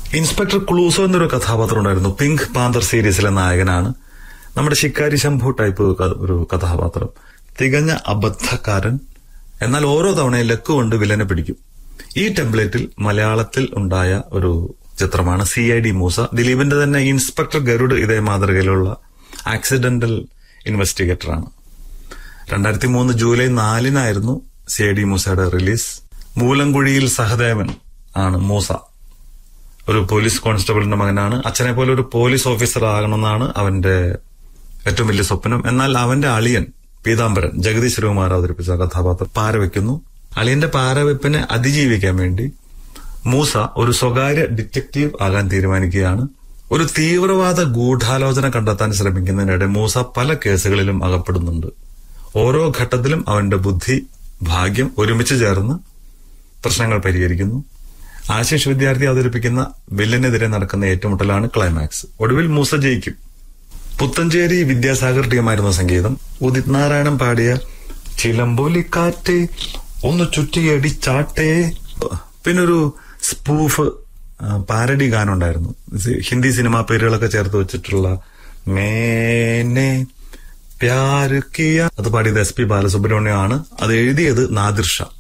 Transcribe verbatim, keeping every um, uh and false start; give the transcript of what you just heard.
Inspector ക്ലൂസോ എന്നൊരു കഥാപാത്രം ഉണ്ടായിരുന്നു. പിങ്ക് പാന്തർ സീരീസിലെ നായകനാണ്. നമ്മുടെ ശിക്കാരി ശംഭു ടൈപ്പ് ഒരു കഥാപാത്രം. തികഞ്ഞ അബദ്ധക്കാരൻ, എന്നാൽ ഓരോ തവണയും ലക്ക് കൊണ്ട് വില്ലനെ പിടിക്കും. ഈ ടെംപ്ലേറ്റിൽ മലയാളത്തിൽ ഉണ്ടായ ഒരു ചിത്രമാണ് സി ഐ ഡി മൂസ. ദിലീപിന്റെ തന്നെ ഇൻസ്പെക്ടർ ഗരുഡ് ഇതേ മാതൃകയിലുള്ള ആക്സിഡന്റൽ ഇൻവെസ്റ്റിഗേറ്ററാണ്. രണ്ടായിരത്തി മൂന്ന് July നാലിനായിരുന്നു C I D മൂസയുടെ release. മൂലംകുഴിയിൽ Sahadevan ആണ് മൂസ. ഒരു പോലീസ് കോൺസ്റ്റബിളിന്റെ മകനാണ്. അച്ഛനെ പോലെ ഒരു പോലീസ് ഓഫീസർ ആകണമെന്നാണ് അവന്റെ ഏറ്റവും വലിയ സ്വപ്നം. എന്നാൽ അവന്റെ അളിയൻ പീതാംബരൻ, ജഗതി ശ്രീകുമാർ അവതരിപ്പിച്ച കഥാപാത്രം പാരവെക്കുന്നു. അളിയന്റെ പാരവെപ്പിനെ അതിജീവിക്കാൻ വേണ്ടി മൂസ ഒരു സ്വകാര്യ ഡിറ്റക്റ്റീവ് ആകാൻ തീരുമാനിക്കുകയാണ്. ഒരു തീവ്രവാദ ഗൂഢാലോചന കണ്ടെത്താൻ ശ്രമിക്കുന്നതിനിടെ മൂസ പല കേസുകളിലും അകപ്പെടുന്നുണ്ട്. ഓരോ ഘട്ടത്തിലും അവന്റെ ബുദ്ധി, ഭാഗ്യം ഒരുമിച്ച് ചേർന്ന് പ്രശ്നങ്ങൾ പരിഹരിക്കുന്നു. ആശിഷ് വിദ്യാർത്ഥി അവതരിപ്പിക്കുന്ന വില്ലനെതിരെ നടക്കുന്ന ഏറ്റുമുട്ടലാണ് ക്ലൈമാക്സ്. ഒടുവിൽ മൂസ ജയിക്കും. പുത്തഞ്ചേരി വിദ്യാസാഗർ ടീമായിരുന്നു സംഗീതം. ഉദിത് നാരായണൻ പാടിയ ചിലമ്പൊലിക്കാറ്റേ ഒന്ന് ചുറ്റിയടിച്ചാട്ടേ, പിന്നൊരു സ്പൂഫ് പാരഡി ഗാനം ഉണ്ടായിരുന്നു. ഹിന്ദി സിനിമാ പേരുകളൊക്കെ ചേർത്ത് വെച്ചിട്ടുള്ള മേനെ പ്യാർ കിയ, അത് പാടിയത് എസ് പി ബാലസുബ്രഹ്മണ്യമാണ്. അത് എഴുതിയത് നാദിർ ഷാ.